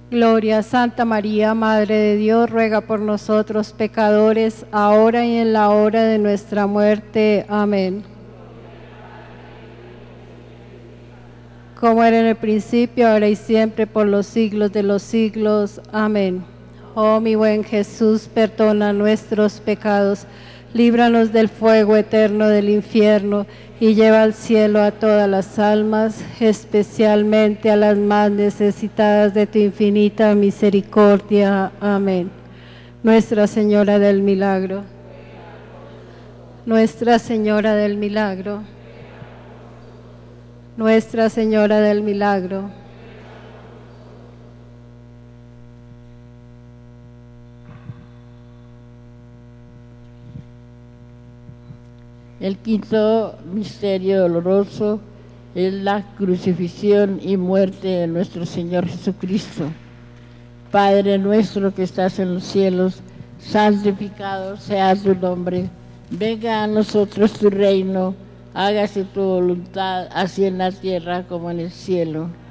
Gloria a Santa María, Madre de Dios, ruega por nosotros pecadores, ahora y en la hora de nuestra muerte. Amén. Como era en el principio, ahora y siempre, por los siglos de los siglos. Amén. Oh mi buen Jesús, perdona nuestros pecados, líbranos del fuego eterno del infierno, y lleva al cielo a todas las almas, especialmente a las más necesitadas de tu infinita misericordia. Amén. Nuestra Señora del Milagro. Nuestra Señora del Milagro. Nuestra Señora del Milagro. El quinto misterio doloroso es la crucifixión y muerte de nuestro Señor Jesucristo. Padre nuestro que estás en los cielos, santificado sea tu nombre. Venga a nosotros tu reino, hágase tu voluntad, así en la tierra como en el cielo.